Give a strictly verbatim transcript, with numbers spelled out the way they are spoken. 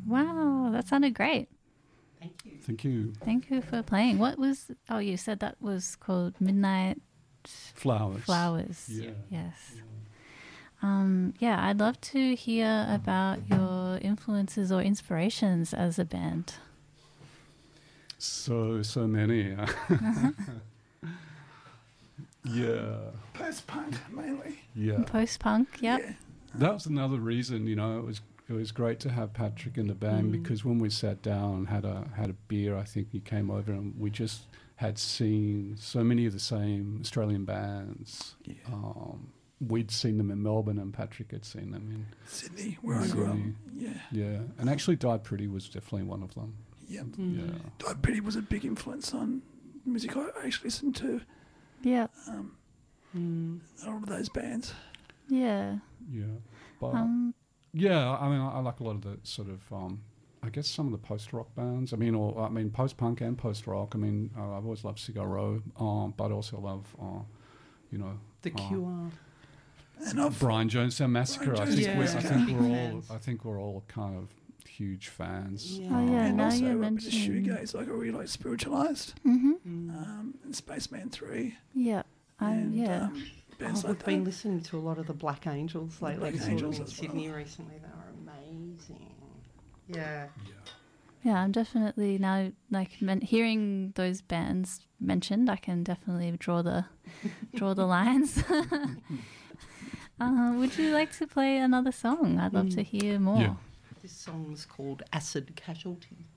Wow, that sounded great. Thank you. Thank you. Thank you for playing. What was, oh, you said that was called Midnight Flowers. Flowers. Yeah. Yes. Yeah. Um, yeah, I'd love to hear about your influences or inspirations as a band. So, so many. Yeah. Post-punk, mainly. Yeah. Post-punk, yep. Yeah. That was another reason, you know, it was it was great to have Patrick in the band Mm. because when we sat down, had a had a beer, I think he came over and we just had seen so many of the same Australian bands. Yeah. Um, we'd seen them in Melbourne and Patrick had seen them in Sydney, where I grew up. Sydney. Yeah. Yeah. And actually Die Pretty was definitely one of them. Yep. Yeah. Die Pretty was a big influence on music I actually listened to. Yep. Um, Mm. a lot of those bands. Yeah. Yeah. But Um, yeah, I mean, I, I like a lot of the sort of, um, I guess some of the post-rock bands. I mean, or I mean, post-punk and post-rock. I mean, uh, I've always loved Cigar Row, um, but also love, uh, you know, The uh, Cure. And I've Brian Jonestown Massacre. Brian I think Jonestown we're, I Massacre. think Big we're all, fans. I think we're all kind of huge fans. Yeah. Oh, yeah, and now also you a bit of mentioned- shoegaze, like I really like Spiritualized, mm-hmm. Mm. um, and Spaceman Three. Yeah. Um, and, yeah. Um, bands Oh, like we've been that. listening to a lot of the Black Angels lately. Black Saw them Angels in as Sydney well. recently. They were amazing. Yeah. Yeah. Yeah, I'm definitely now like men- hearing those bands mentioned. I can definitely draw the draw the lines. uh, would you like to play another song? I'd love Mm. to hear more. Yeah. This song's called Acid Casualty.